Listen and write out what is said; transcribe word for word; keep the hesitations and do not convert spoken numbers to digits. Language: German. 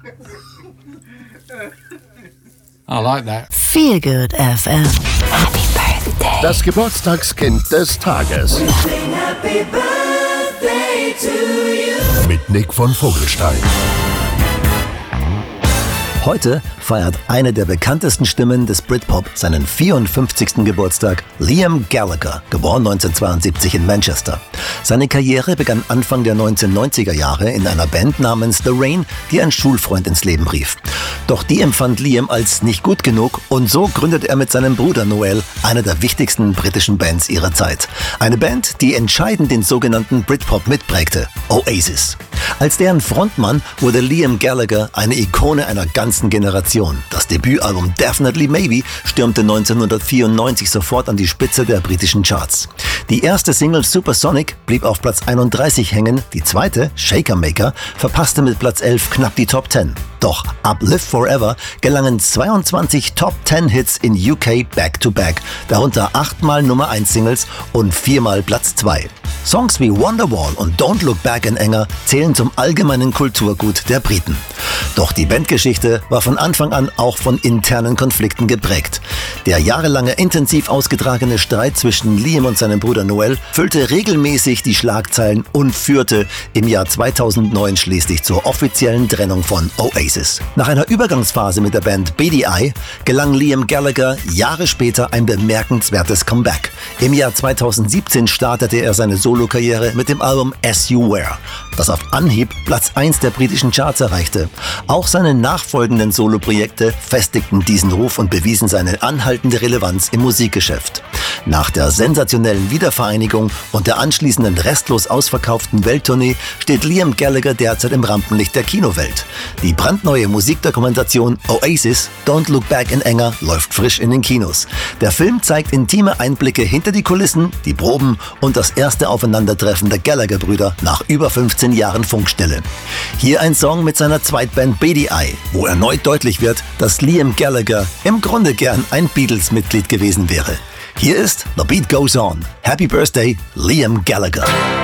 I like that. Feel Good F M. Happy Birthday. Das Geburtstagskind des Tages. Happy birthday to you. Mit Nick von Vogelstein. Heute feiert eine der bekanntesten Stimmen des Britpop seinen vierundfünfzigsten Geburtstag, Liam Gallagher, geboren neunzehnhundertzweiundsiebzig in Manchester. Seine Karriere begann Anfang der neunzehnhundertneunziger Jahre in einer Band namens The Rain, die ein Schulfreund ins Leben rief. Doch die empfand Liam als nicht gut genug und so gründete er mit seinem Bruder Noel eine der wichtigsten britischen Bands ihrer Zeit. Eine Band, die entscheidend den sogenannten Britpop mitprägte, Oasis. Als deren Frontmann wurde Liam Gallagher eine Ikone einer ganzen Generation. Das Debütalbum Definitely Maybe stürmte neunzehnhundertvierundneunzig sofort an die Spitze der britischen Charts. Die erste Single Supersonic blieb auf Platz einunddreißig hängen, die zweite, Shaker Maker, verpasste mit Platz elf knapp die Top zehn. Doch ab Live Forever gelangen zweiundzwanzig Top zehn Hits in U K back-to-back, darunter achtmal Nummer eins Singles und viermal Platz zwei. Songs wie Wonderwall und Don't Look Back in Anger zählen zum allgemeinen Kulturgut der Briten. Doch die Bandgeschichte war von Anfang an auch von internen Konflikten geprägt. Der jahrelange intensiv ausgetragene Streit zwischen Liam und seinem Bruder Noel füllte regelmäßig die Schlagzeilen und führte im Jahr zweitausendneun schließlich zur offiziellen Trennung von Oasis. Nach einer Übergangsphase mit der Band Beady Eye gelang Liam Gallagher Jahre später ein bemerkenswertes Comeback. Im Jahr zweitausendsiebzehn startete er seine Solokarriere mit dem Album As You Were, das auf Anhieb Platz eins der britischen Charts erreichte. Auch seine nachfolgenden Soloprojekte festigten diesen Ruf und bewiesen seine anhaltende Relevanz im Musikgeschäft. Nach der sensationellen Wiedervereinigung und der anschließenden restlos ausverkauften Welttournee steht Liam Gallagher derzeit im Rampenlicht der Kinowelt. Die brandneue Musikdokumentation Oasis, Don't Look Back in Anger läuft frisch in den Kinos. Der Film zeigt intime Einblicke hinter die Kulissen, die Proben und das erste Aufeinandertreffen der Gallagher-Brüder nach über fünfzehn Jahren Funkstille. Hier ein Song mit seiner Zweitband Beady Eye, wo erneut deutlich wird, dass Liam Gallagher im Grunde gern ein Beatles-Mitglied gewesen wäre. Hier ist The Beat Goes On. Happy Birthday, Liam Gallagher.